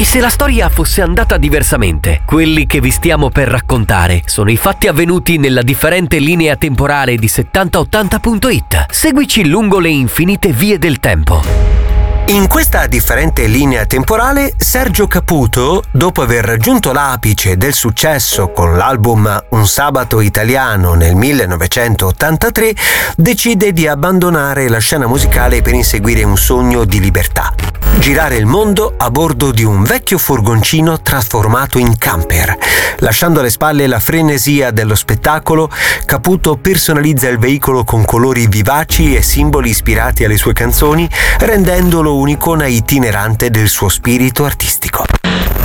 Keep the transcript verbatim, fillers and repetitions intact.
se la storia fosse andata diversamente? Quelli che vi stiamo per raccontare sono i fatti avvenuti nella differente linea temporale di settanta ottanta punto it. Seguici lungo le infinite vie del tempo. In questa differente linea temporale, Sergio Caputo, dopo aver raggiunto l'apice del successo con l'album Un sabato italiano nel millenovecentottantatré, decide di abbandonare la scena musicale per inseguire un sogno di libertà. Girare il mondo a bordo di un vecchio furgoncino trasformato in camper. Lasciando alle spalle la frenesia dello spettacolo, Caputo personalizza il veicolo con colori vivaci e simboli ispirati alle sue canzoni, rendendolo un'icona itinerante del suo spirito artistico.